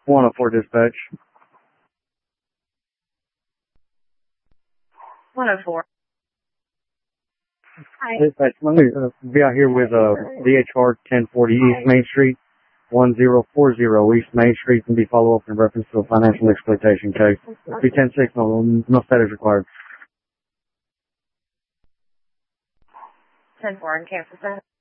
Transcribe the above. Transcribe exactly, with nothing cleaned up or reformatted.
one oh four dispatch. one oh four. Hi. Dispatch, let me uh, be out here with uh, D H R ten forty East Main Street, one zero four zero East Main Street, and be follow-up in reference to a financial exploitation case. Be ten six, no, no status required. ten four in cancel.